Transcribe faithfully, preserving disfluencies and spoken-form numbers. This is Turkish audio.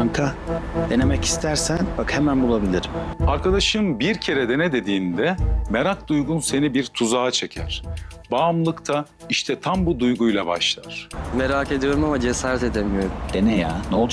Kanka, denemek istersen bak hemen bulabilirim. Arkadaşım bir kere dene dediğinde merak duygun seni bir tuzağa çeker. Bağımlılık da işte tam bu duyguyla başlar. Merak ediyorum ama cesaret edemiyorum. Dene ya, ne olacak?